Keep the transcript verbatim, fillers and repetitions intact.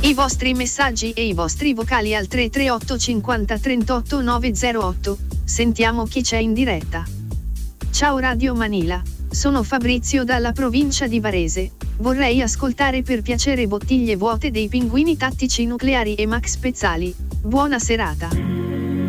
I vostri messaggi e i vostri vocali al tre tre otto cinquanta trentotto nove zero otto. Sentiamo chi c'è in diretta. Ciao Radio Manila, sono Fabrizio dalla provincia di Varese. Vorrei ascoltare per piacere Bottiglie vuote dei Pinguini Tattici Nucleari e Max Pezzali. Buona serata.